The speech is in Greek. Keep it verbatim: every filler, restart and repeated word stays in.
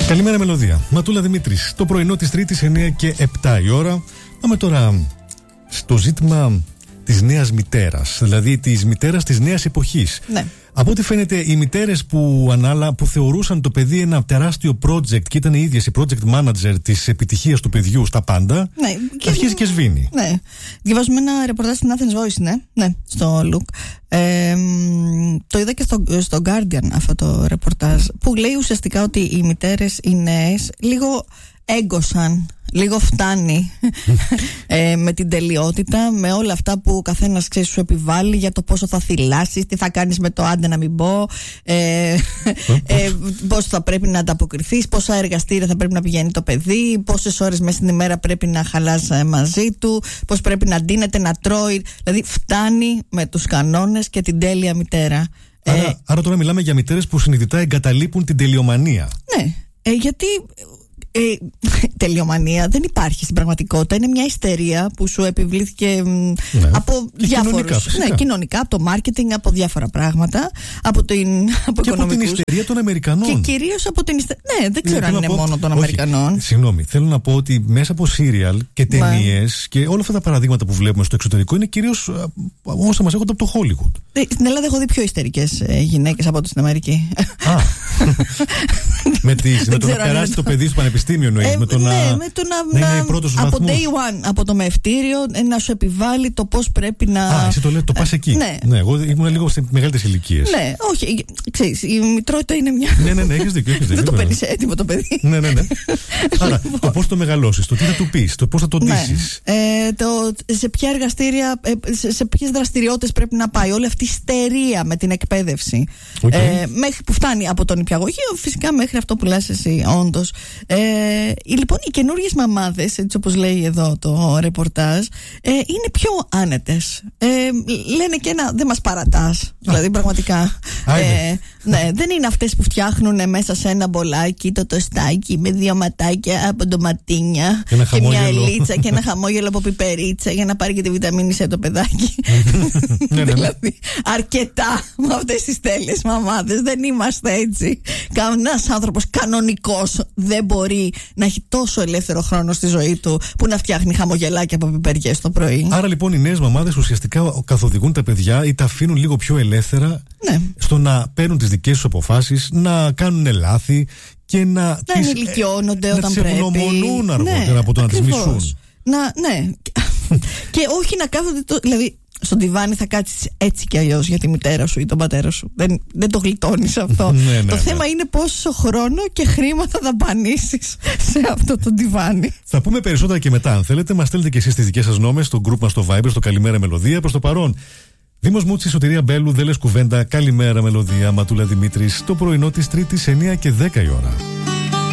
Καλημέρα, Μελωδία. Ματούλα Δημήτρης. Το πρωινό της Τρίτης, εννιά και επτά η ώρα. Πάμε τώρα στο ζήτημα της νέας μητέρας, δηλαδή της μητέρας της νέας εποχής. Ναι. Από ό,τι φαίνεται, οι μητέρες που, ανάλα, που θεωρούσαν το παιδί ένα τεράστιο project και ήταν οι ίδιες οι project manager της επιτυχίας του παιδιού στα πάντα, ναι, και αρχίζει και σβήνει. Ναι. Διαβάζουμε ένα ρεπορτάζ στην Athens Voice, ναι, ναι στο Look. Ε, το είδα και στο, στο Guardian αυτό το ρεπορτάζ, που λέει ουσιαστικά ότι οι μητέρες, οι νέες, λίγο έγκωσαν. Λίγο φτάνει ε, με την τελειότητα, με όλα αυτά που ο καθένας, ξέρεις, σου επιβάλλει για το πόσο θα θυλάσεις, τι θα κάνεις με το άντε να μην πω, ε, ε, πώς θα πρέπει να ανταποκριθείς, πόσα εργαστήρια θα πρέπει να πηγαίνει το παιδί, πόσες ώρες μέσα στην ημέρα πρέπει να χαλάς μαζί του, πώς πρέπει να ντύνεται, να τρώει. Δηλαδή φτάνει με τους κανόνες και την τέλεια μητέρα. Άρα, ε, άρα τώρα μιλάμε για μητέρες που συνειδητά εγκαταλείπουν την τελειομανία. Ναι, ε, γιατί... Ε, τελειομανία δεν υπάρχει στην πραγματικότητα. Είναι μια ιστερία που σου επιβλήθηκε ναι. από και διάφορους κοινωνικά, ναι, κοινωνικά, από το μάρκετινγκ, από διάφορα πράγματα, από, την, από, και από την ιστερία των Αμερικανών. Και κυρίως από την ιστερία. Ναι, δεν ξέρω ναι, αν είναι πω, μόνο των όχι, Αμερικανών. Συγγνώμη, θέλω να πω ότι μέσα από σύριαλ και ταινίες και όλα αυτά τα παραδείγματα που βλέπουμε στο εξωτερικό είναι κυρίως όσα μας έρχονται από το Hollywood. Ε, στην Ελλάδα έχω δει πιο ιστερικές ε, γυναίκες από ό,τι στην Αμερική. Α, με, τις, με το να περάσει το παιδί στο πανεπιστήμιο εννοείς, ε, με το ναι, να, με το να, να, να είναι από πρώτος από βαθμούς. day one, από το μευτήριο, να σου επιβάλλει το πώς πρέπει να... Α, εσύ το λέει, το πας εκεί. Ναι. ναι, εγώ ήμουν λίγο σε μεγαλύτερες ηλικίες. Ναι, όχι, ξέρεις, η μητρότητα είναι μια... ναι, ναι, ναι, έχεις δίκιο, έχεις δίκιο. Δεν το παίρνεις έτοιμο το παιδί. ναι, ναι, ναι. Άρα, το πώς το μεγαλώσεις, το τι θα του πεις, το πώς θα το ντύσεις. Ναι. Ε, το, σε ποια εργαστήρια, ε, σε, σε ποιες δραστηριότητες πρέπει να πάει, όλη αυτή η ιστερία με την εκπαίδευση. Okay. Ε, μέχρι που φτάνει από τον νηπιαγωγείο, φυσικά μέχρι αυτό που λες εσύ, όντως. Ε, λοιπόν, οι καινούργιες μαμάδες, έτσι όπως λέει εδώ το ρεπορτάζ, ε, είναι πιο άνετες. Ε, λένε και ένα δεν μας παρατάς. Δηλαδή, πραγματικά. Ε, ναι, δεν είναι αυτές που φτιάχνουν μέσα σε ένα μπολάκι το τοστάκι με δύο ματάκια από ντοματίνια και, και μια ελίτσα και ένα χαμόγελο από πιπερίτσα για να πάρει και τη βιταμίνη σε το παιδάκι. Δηλαδή, αρκετά με αυτές τις τέλειες μαμάδες. Δεν είμαστε έτσι. Κανένας άνθρωπος κανονικός δεν μπορεί να έχει τόσο ελεύθερο χρόνο στη ζωή του που να φτιάχνει χαμογελάκια από πιπεριές το πρωί. Άρα λοιπόν οι νέες μαμάδες ουσιαστικά καθοδηγούν τα παιδιά ή τα αφήνουν λίγο πιο ελεύθερα, ναι, στο να παίρνουν τις δικές τους αποφάσεις, να κάνουν λάθη και να, να τις, ενηλικιώνονται ε, όταν να πρέπει. Να τις ευγνωμονούν αργότερα, ναι, από το ακριβώς. να τις μισούν. Να, ναι. Και όχι να κάθονται. Το, δηλαδή, στον τιβάνι θα κάτσεις έτσι κι αλλιώς για τη μητέρα σου ή τον πατέρα σου. Δεν, δεν το γλιτώνεις αυτό. ναι, ναι, το ναι. θέμα είναι πόσο χρόνο και χρήματα θα δαπανίσεις σε αυτό το τιβάνι. Θα πούμε περισσότερα και μετά, αν θέλετε. Μας στέλνετε και εσείς τις δικές σας νόμες στο group μας στο Viber, στο Καλημέρα Μελωδία. Προς το παρόν, Δήμος Μούτσης, Σωτηρία Μπέλου, δεν λες κουβέντα. Καλημέρα Μελωδία, Ματούλα Δημήτρης. Το πρωινό της Τρίτης, εννιά και δέκα η ώρα.